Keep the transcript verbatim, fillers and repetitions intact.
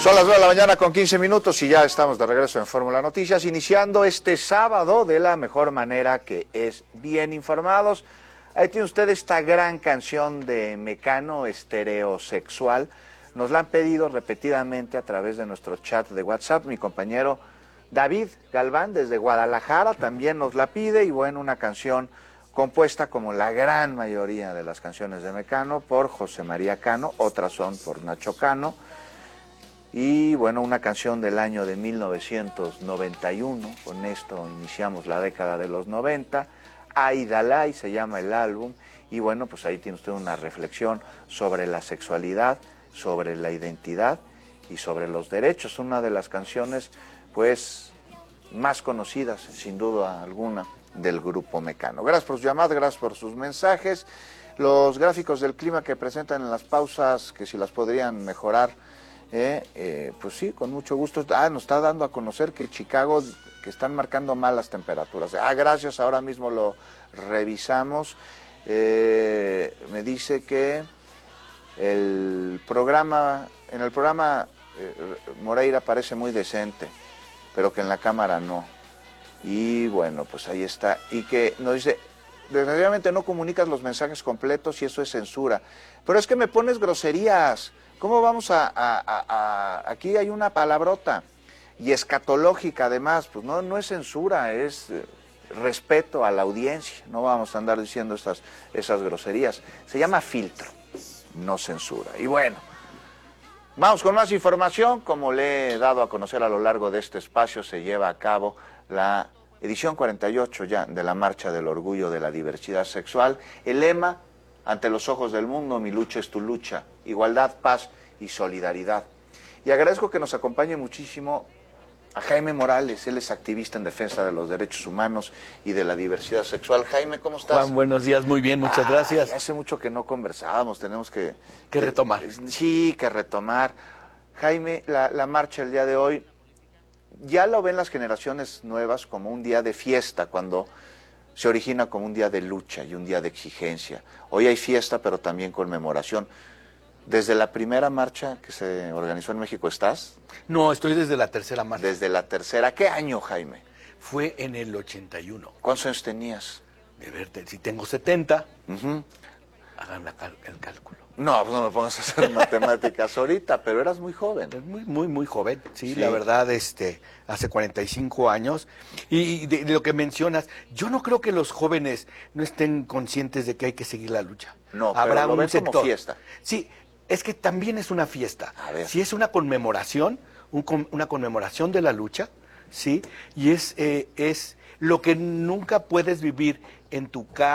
Son las nueve de la mañana con quince minutos y ya estamos de regreso en Fórmula Noticias, iniciando este sábado de la mejor manera, que es bien informados. Ahí tiene usted esta gran canción de Mecano, Estereosexual. Nos la han pedido repetidamente a través de nuestro chat de WhatsApp. Mi compañero David Galván desde Guadalajara también nos la pide, y bueno, una canción compuesta, como la gran mayoría de las canciones de Mecano, por José María Cano, otras son por Nacho Cano. Y bueno, una canción del año de mil novecientos noventa y uno, con esto iniciamos la década de los noventa, Aidalay se llama el álbum, y bueno, pues ahí tiene usted una reflexión sobre la sexualidad, sobre la identidad y sobre los derechos, una de las canciones pues más conocidas, sin duda alguna, del grupo Mecano. Gracias por sus llamadas, gracias por sus mensajes, los gráficos del clima que presentan en las pausas, que si las podrían mejorar. Eh, eh, pues sí, con mucho gusto. Ah, nos está dando a conocer que Chicago, que están marcando mal las temperaturas. Ah, gracias, ahora mismo lo revisamos. Eh, me dice que el programa, en el programa eh, Moreira parece muy decente, pero que en la cámara no. Y bueno, pues ahí está. Y que nos dice, desgraciadamente no comunicas los mensajes completos y eso es censura. Pero es que me pones groserías. ¿Cómo vamos a, a, a, a...? Aquí hay una palabrota, y escatológica además, pues no, no es censura, es eh, respeto a la audiencia, no vamos a andar diciendo estas, esas groserías. Se llama filtro, no censura. Y bueno, vamos con más información. Como le he dado a conocer a lo largo de este espacio, se lleva a cabo la edición cuarenta y ocho ya de la Marcha del Orgullo de la Diversidad Sexual. El lema: ante los ojos del mundo, mi lucha es tu lucha, igualdad, paz y solidaridad. Y agradezco que nos acompañe muchísimo a Jaime Morales, él es activista en defensa de los derechos humanos y de la diversidad sexual. Jaime, ¿cómo estás? Juan, buenos días, muy bien, muchas ah, gracias. Hace mucho que no conversábamos, tenemos que... Que retomar. Sí, que retomar. Jaime, la, la marcha el día de hoy, ya lo ven las generaciones nuevas como un día de fiesta, cuando se origina como un día de lucha y un día de exigencia. Hoy hay fiesta, pero también conmemoración. ¿Desde la primera marcha que se organizó en México estás? No, estoy desde la tercera marcha. Desde la tercera. ¿Qué año, Jaime? Fue en el ochenta y uno. ¿Cuántos años tenías? De verte, si tengo setenta, uh-huh. Hagan la cal el cálculo. No, pues no me pongas a hacer matemáticas ahorita, pero eras muy joven. Muy, muy, muy joven, sí, sí. La verdad, este, hace cuarenta y cinco años. Y de, de lo que mencionas, yo no creo que los jóvenes no estén conscientes de que hay que seguir la lucha. No, pero habrá lo un ven sector. Como fiesta. Sí, es que también es una fiesta. A ver. Si es una conmemoración, un, una conmemoración de la lucha, sí, y es, eh, es lo que nunca puedes vivir en tu casa.